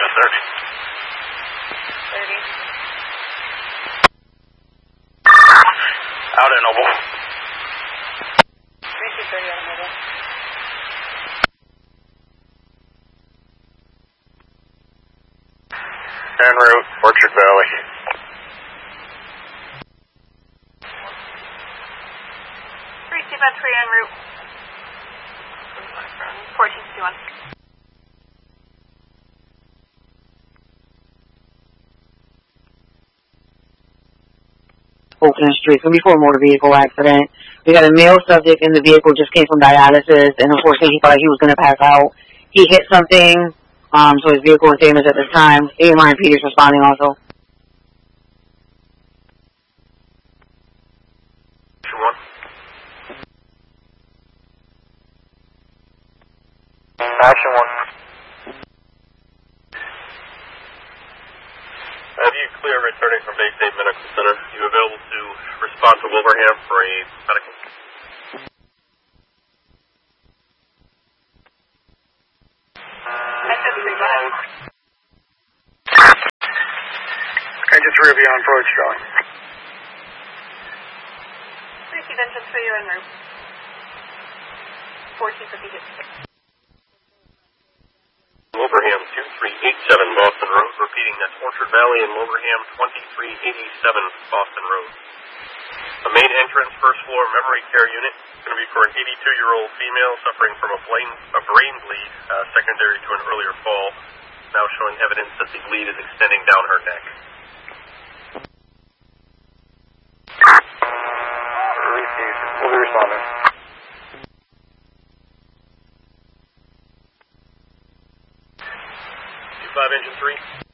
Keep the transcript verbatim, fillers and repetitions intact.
thirty. thirty. Out at Noble. three two thirty out of Noble. En route, Orchard Valley. three two five three en route. fourteen fifty-one. Oakland Street, from before a motor vehicle accident. We got a male subject in the vehicle, just came from dialysis, and unfortunately he thought he was going to pass out. He hit something, um, so his vehicle was damaged at this time. A M R and P D is responding also. One. Action one. Have you clear returning from Bay State Medical Center? You available to respond to Wilbraham for a medical? Engine three will be on approach, Charlie. three two engine three, you're en route. fourteen fifty-six. Wilbraham two three eight seven Boston Road. Repeating, that's Orchard Valley and Wilbraham twenty-three eighty-seven Boston Road. The main entrance, first floor memory care unit, is going to be for an eighty-two-year-old female suffering from a, brain, a brain bleed uh, secondary to an earlier fall. Now showing evidence that the bleed is extending down her neck. Received. We'll be responding. two five engine three.